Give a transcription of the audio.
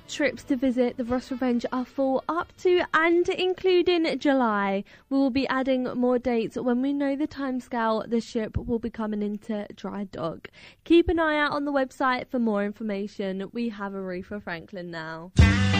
Trips to visit the Ross Revenge are full up to and including July. We will be adding more dates when we know the timescale the ship will be coming into dry dock. Keep an eye out on the website for more information. We have Aretha Franklin now.